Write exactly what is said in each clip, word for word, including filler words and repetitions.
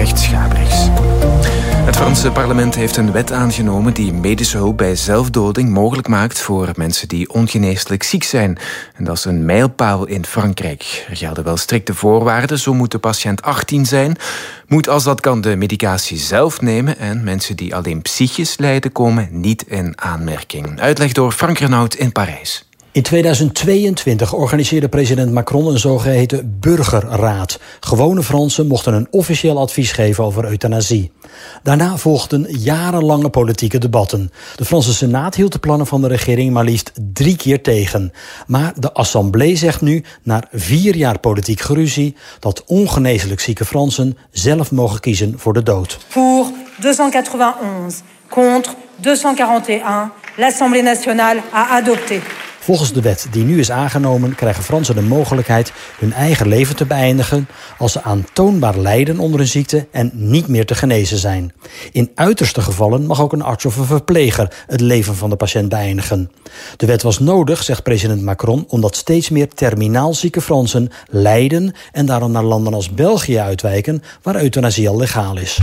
Utrecht Schabrichs. Het Franse parlement heeft een wet aangenomen die medische hulp bij zelfdoding mogelijk maakt voor mensen die ongeneeslijk ziek zijn. En dat is een mijlpaal in Frankrijk. Er gelden wel strikte voorwaarden. Zo moet de patiënt achttien zijn, moet als dat kan de medicatie zelf nemen en mensen die alleen psychisch lijden komen niet in aanmerking. Uitleg door Frank Renaud in Parijs. In tweeduizend tweeëntwintig organiseerde president Macron een zogeheten burgerraad. Gewone Fransen mochten een officieel advies geven over euthanasie. Daarna volgden jarenlange politieke debatten. De Franse Senaat hield de plannen van de regering maar liefst drie keer tegen. Maar de Assemblée zegt nu, na vier jaar politiek geruzie, dat ongeneeslijk zieke Fransen zelf mogen kiezen voor de dood. Pour tweehonderdnegenennegentig, contre tweehonderdquarantéén, l'Assemblée nationale a adopté. Volgens de wet die nu is aangenomen krijgen Fransen de mogelijkheid hun eigen leven te beëindigen als ze aantoonbaar lijden onder een ziekte en niet meer te genezen zijn. In uiterste gevallen mag ook een arts of een verpleger het leven van de patiënt beëindigen. De wet was nodig, zegt president Macron, omdat steeds meer terminaal zieke Fransen lijden en daarom naar landen als België uitwijken, waar euthanasie al legaal is.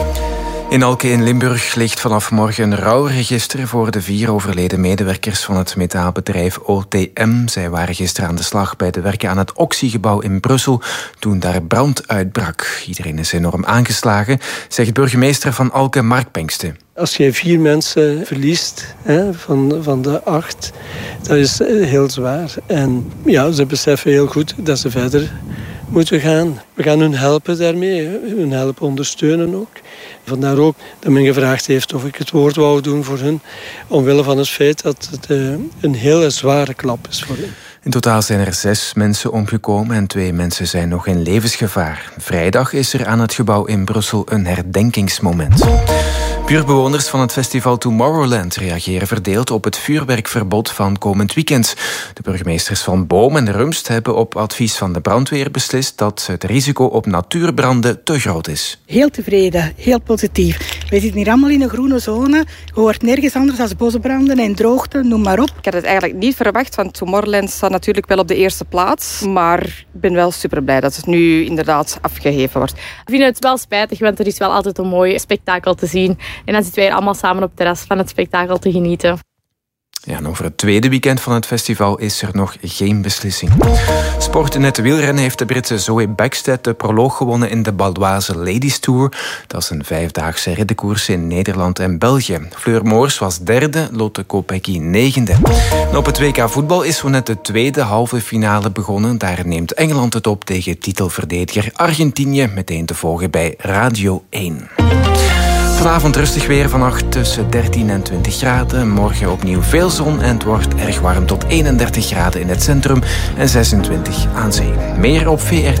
In Alke in Limburg ligt vanaf morgen een rouwregister voor de vier overleden medewerkers van het metaalbedrijf O T M. Zij waren gisteren aan de slag bij de werken aan het Oxy-gebouw in Brussel toen daar brand uitbrak. Iedereen is enorm aangeslagen, zegt burgemeester van Alke, Mark Pengsten. Als je vier mensen verliest hè, van, van de acht, dat is heel zwaar. En ja, ze beseffen heel goed dat ze verder moeten gaan. We gaan hun helpen daarmee, hun helpen ondersteunen ook. Vandaar ook dat men gevraagd heeft of ik het woord wou doen voor hun, omwille van het feit dat het uh, een hele zware klap is voor hen. In totaal zijn er zes mensen omgekomen en twee mensen zijn nog in levensgevaar. Vrijdag is er aan het gebouw in Brussel een herdenkingsmoment. Buurtbewoners van het festival Tomorrowland reageren verdeeld op het vuurwerkverbod van komend weekend. De burgemeesters van Boom en Rumst hebben op advies van de brandweer beslist dat het risico op natuurbranden te groot is. Heel tevreden, heel positief. Wij zitten hier allemaal in een groene zone. Je hoort nergens anders dan bosbranden en droogte, noem maar op. Ik had het eigenlijk niet verwacht, want Tomorrowland staat natuurlijk wel op de eerste plaats. Maar ik ben wel super blij dat het nu inderdaad afgeheven wordt. Ik vind het wel spijtig, want er is wel altijd een mooi spektakel te zien. En dan zitten wij allemaal samen op het terras van het spektakel te genieten. Ja, en over het tweede weekend van het festival is er nog geen beslissing. Sport in het wielrennen heeft de Britse Zoe Bäckstedt de proloog gewonnen in de Baloise Ladies Tour. Dat is een vijfdaagse riddenkoers in Nederland en België. Fleur Moors was derde, Lotte Kopecky negende. En op het W K voetbal is zo net de tweede halve finale begonnen. Daar neemt Engeland het op tegen titelverdediger Argentinië, meteen te volgen bij Radio één. Vanavond rustig weer, vannacht tussen dertien en twintig graden. Morgen opnieuw veel zon en het wordt erg warm tot eenendertig graden in het centrum en zesentwintig aan zee. Meer op V R T.